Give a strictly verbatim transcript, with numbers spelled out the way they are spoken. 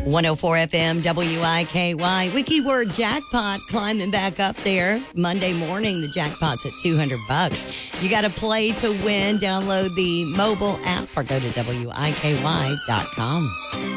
one oh four F M, W I K Y. Wiki word jackpot climbing back up there. Monday morning, the jackpot's at two hundred bucks. You got to play to win. Download the mobile app or go to W I K Y dot com.